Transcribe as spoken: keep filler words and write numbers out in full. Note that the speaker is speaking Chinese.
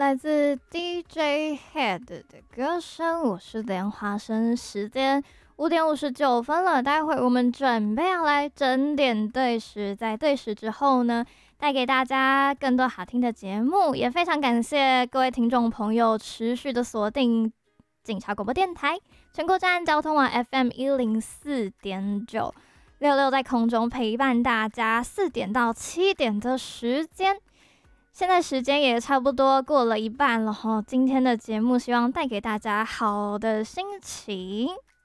来自 D J Head 的歌声，我是莲花生。时间五点五十九分了，待会我们准备要来整点对时，在对时之后呢，带给大家更多好听的节目。也非常感谢各位听众朋友持续的锁定警察广播电台全国站交通网 F M 一零四点九，六六在空中陪伴大家四点到七点的时间。现在时间也差不多过了一半了齁，今天的节目希望带给大家好的心情。